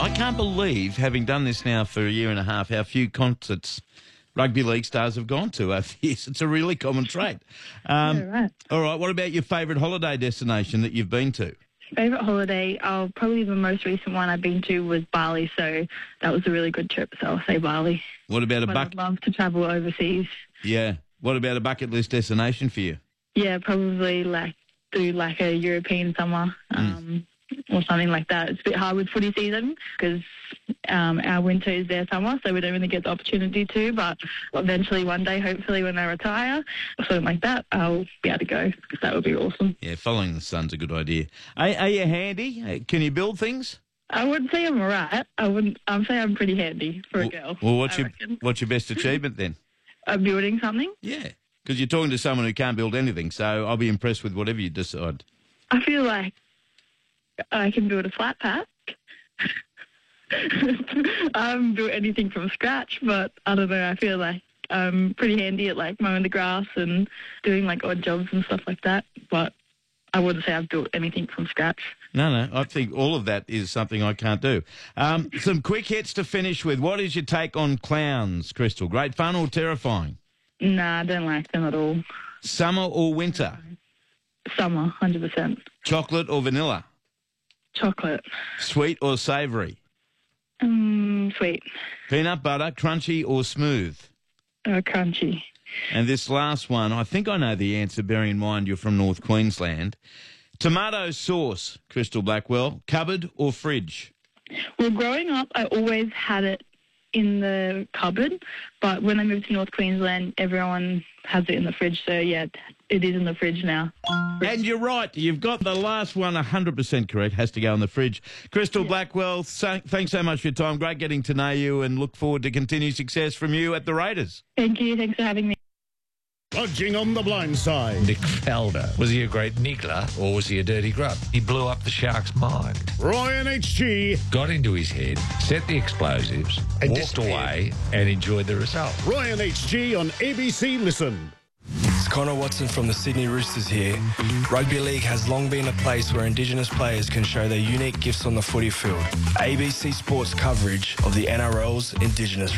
I can't believe, having done this now for a year and a half, how few concerts rugby league stars have gone to over the years. It's a really common trait. Yeah, right. All right, what about your favourite holiday destination that you've been to? Favourite holiday, probably the most recent one I've been to was Bali, so that was a really good trip, so I'll say Bali. What about a But I'd love to travel overseas. Yeah. What about a bucket list destination for you? Yeah, probably do a European summer or something like that. It's a bit hard with footy season because our winter is their summer, so we don't really get the opportunity to, but eventually one day, hopefully when I retire or something like that, I'll be able to go because that would be awesome. Yeah, following the sun's a good idea. Are you handy? Can you build things? I wouldn't say I'm right. I'd say I'm pretty handy for a girl. Well, what's your best achievement then? Building something? Yeah, because you're talking to someone who can't build anything, so I'll be impressed with whatever you decide. I feel like I can build a flat pack. I haven't built anything from scratch, but I don't know, I feel like I'm pretty handy at mowing the grass and doing odd jobs and stuff like that, but I wouldn't say I've built anything from scratch. No, I think all of that is something I can't do. Some quick hits to finish with. What is your take on clowns, Crystal? Great fun or terrifying? Nah, I don't like them at all. Summer or winter? Summer, 100%. Chocolate or vanilla? Chocolate. Sweet or savoury? Sweet. Peanut butter, crunchy or smooth? Crunchy. And this last one, I think I know the answer, bearing in mind you're from North Queensland. Tomato sauce, Crystal Blackwell, cupboard or fridge? Well, growing up, I always had it in the cupboard, but when I moved to North Queensland, everyone has it in the fridge, so yeah, it is in the fridge now. And you're right, you've got the last one 100% correct, has to go in the fridge. Crystal Blackwell, thanks so much for your time, great getting to know you and look forward to continued success from you at the Raiders. Thank you, thanks for having me. Budging on the blind side. Nick Faldo. Was he a great niggler or was he a dirty grub? He blew up the Sharks' mind. Ryan HG. Got into his head, set the explosives, And walked away and enjoyed the result. Ryan HG on ABC Listen. It's Connor Watson from the Sydney Roosters here. Rugby League has long been a place where Indigenous players can show their unique gifts on the footy field. ABC Sports coverage of the NRL's Indigenous